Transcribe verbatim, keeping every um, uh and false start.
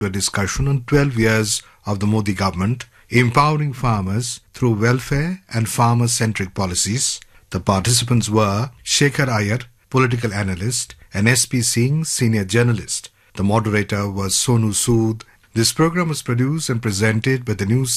a discussion on twelve years of the Modi government, empowering farmers through welfare and farmer-centric policies. The participants were Shekhar Iyer, political analyst, and S P Singh, senior journalist. The moderator was Sonu Sood. This program was produced and presented by the News